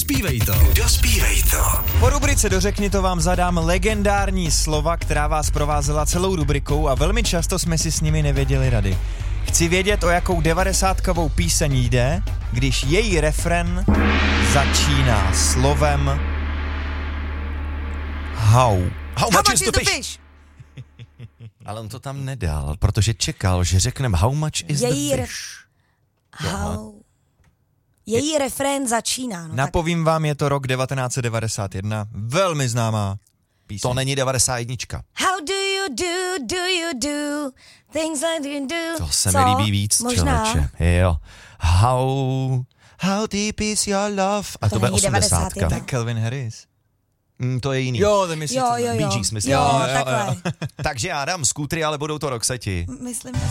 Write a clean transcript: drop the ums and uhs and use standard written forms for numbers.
Dospívej to. Po rubrice Dořekni to vám zadám legendární slova, která vás provázela celou rubrikou a velmi často jsme si s nimi nevěděli rady. Chci vědět, o jakou 90kovou píseň jde, když její refren začíná slovem how. How much is the fish? Ale on to tam nedal, protože čekal, že řekneme how much is the fish. Její refrén začíná. No, Napovím vám, je to rok 1991, velmi známá píseň. To není 91. How do you do things like you do. To se mi líbí víc, člověče. Jo. How deep is your love? A to bude 80. To je Calvin Harris. To je jiný. Jo, to myslíte. Bee Gees, myslím. Jo, takhle. Takže já dám skútry, ale budou to Roxetti. Myslím.